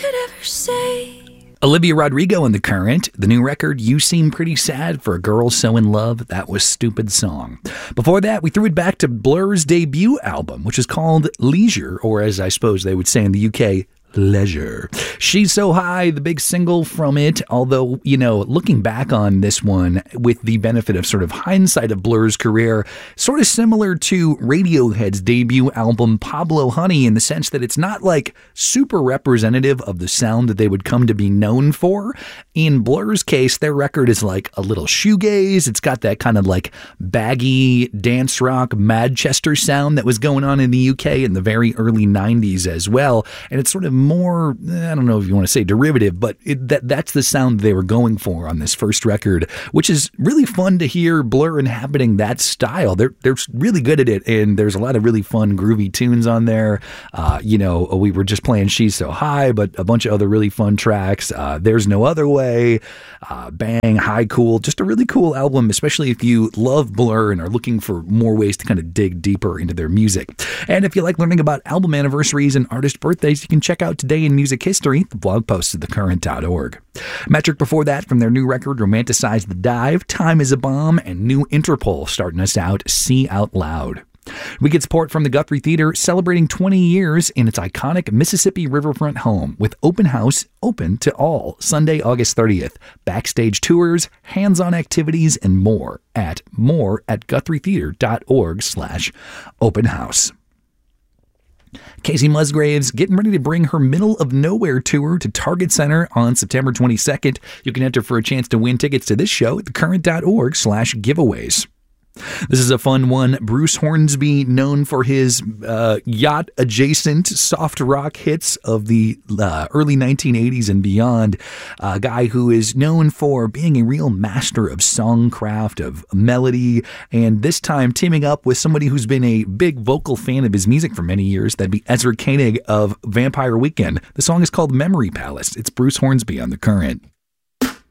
could ever say. Olivia Rodrigo in The Current, the new record, You Seem Pretty Sad for a Girl So in Love. That was Stupid Song. Before that, we threw it back to Blur's debut album, which is called Leisure, or as I suppose they would say in the UK, Leisure. She's So High, the big single from it, although, looking back on this one with the benefit of sort of hindsight of Blur's career, sort of similar to Radiohead's debut album Pablo Honey in the sense that it's not like super representative of the sound that they would come to be known for. In Blur's case, their record is like a little shoegaze. It's got that kind of like baggy dance rock Manchester sound that was going on in the UK in the very early 90s as well. And it's sort of more, I don't know if you want to say derivative, but that's the sound they were going for on this first record, which is really fun to hear Blur inhabiting that style. They're really good at it, and there's a lot of really fun, groovy tunes on there. We were just playing She's So High, but a bunch of other really fun tracks. There's No Other Way, Bang, High Cool, just a really cool album, especially if you love Blur and are looking for more ways to kind of dig deeper into their music. And if you like learning about album anniversaries and artist birthdays, you can check out Today in Music History, the blog post at thecurrent.org. Metric before that from their new record, Romanticize the Dive, Time is a Bomb, and new Interpol starting us out, See Out Loud. We get support from the Guthrie Theater, celebrating 20 years in its iconic Mississippi riverfront home with open house open to all Sunday, August 30th. Backstage tours, hands-on activities, and more at guthrie-theater.org/open house. Casey Musgraves getting ready to bring her Middle of Nowhere tour to Target Center on September 22nd. You can enter for a chance to win tickets to this show at thecurrent.org/giveaways. This is a fun one. Bruce Hornsby, known for his yacht-adjacent soft rock hits of the early 1980s and beyond. A guy who is known for being a real master of songcraft, of melody, and this time teaming up with somebody who's been a big vocal fan of his music for many years. That'd be Ezra Koenig of Vampire Weekend. The song is called Memory Palace. It's Bruce Hornsby on The Current.